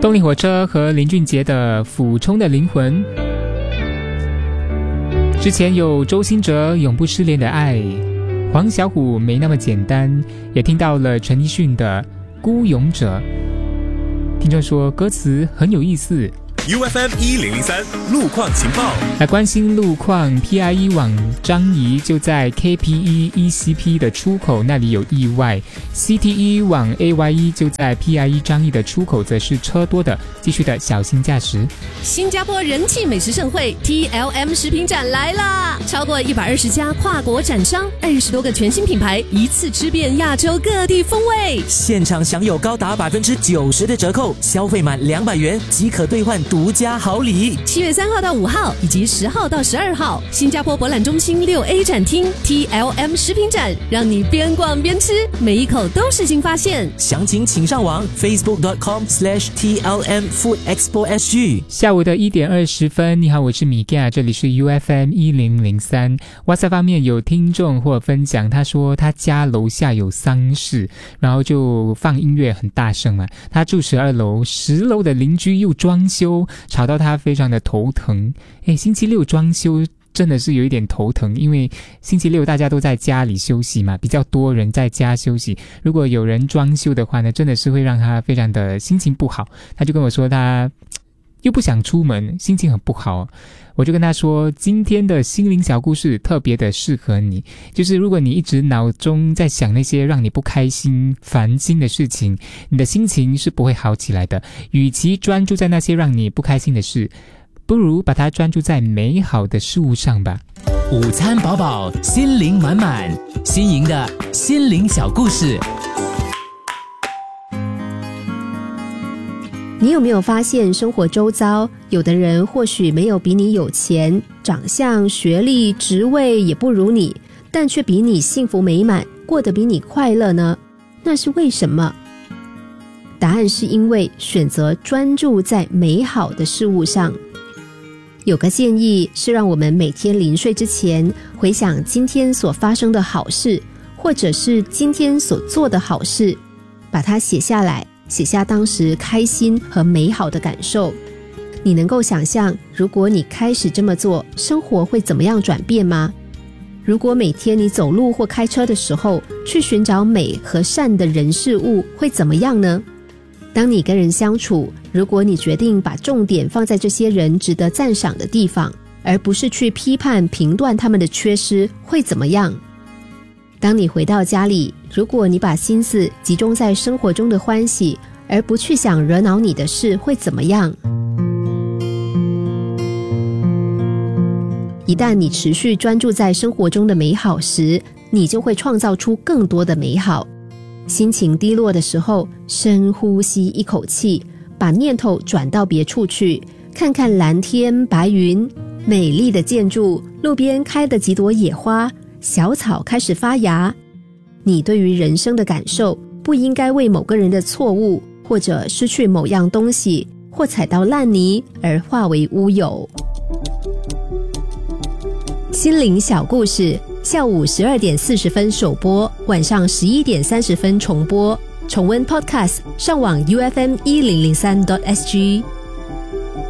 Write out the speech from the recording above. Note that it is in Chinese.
动力火车和林俊杰的《俯冲的灵魂》，之前有周兴哲《永不失联的爱》，黄小琥没那么简单，也听到了陈奕迅的《孤勇者》。听众说歌词很有意思。 UFM 1003路况情报， 来关心路况。 PIE 往樟宜就在 KPE ECP 的出口那里有意外， CTE 往 AYE 就在 PIE 樟宜的出口则是车多的，继续的小心驾驶。 新加坡人气美食盛会 TLM 食品展来啦！超过120家跨国展商，20多个全新品牌，一次吃遍亚洲各地风味。 现场享有高达90%的折扣，消费满200元即可兑换独家好礼。 7月3号到5号以及10号到12号，新加坡博览中心6A 展厅 TLM 食品展，让你边逛边吃，每一口都是新发现。 详情请上网 facebook.com/TLM Food Expo SG。 下午的1点20分，你好，我是米嘎，这里是 UFM 1003。WhatsApp 方面有听众或分享，他说他家楼下有丧事，然后就放音乐很大声嘛。他住12楼，10楼的邻居又装修，吵到他非常的头疼。星期六装修真的是有一点头疼，因为星期六大家都在家里休息嘛，比较多人在家休息。如果有人装修的话呢，真的是会让他非常的心情不好。他就跟我说他又不想出门，心情很不好。我就跟他说，今天的心灵小故事特别的适合你，就是如果你一直脑中在想那些让你不开心烦心的事情，你的心情是不会好起来的。与其专注在那些让你不开心的事，不如把它专注在美好的事物上吧。 午餐饱饱，心灵满满，新颖的心灵小故事。 你有没有发现生活周遭有的人或许没有比你有钱，长相、学历、职位也不如你，但却比你幸福美满，过得比你快乐呢？那是为什么？答案是因为选择专注在美好的事物上。有个建议是让我们每天临睡之前回想今天所发生的好事，或者是今天所做的好事，把它写下来，写下当时开心和美好的感受。你能够想象，如果你开始这么做，生活会怎么样转变吗？如果每天你走路或开车的时候去寻找美和善的人事物，会怎么样呢？当你跟人相处，如果你决定把重点放在这些人值得赞赏的地方，而不是去批判评断他们的缺失，会怎么样？当你回到家里，如果你把心思集中在生活中的欢喜，而不去想惹恼你的事，会怎么样？一旦你持续专注在生活中的美好时，你就会创造出更多的美好。心情低落的时候，深呼吸一口气，把念头转到别处去，看看蓝天白云，美丽的建筑，路边开的几朵野花，小草开始发芽。你对于人生的感受，不应该为某个人的错误，或者失去某样东西，或踩到烂泥而化为乌有。心灵小故事，下午12点40分首播，晚上11点30分重播。重温 Podcast， 上网 UFM1003.SG。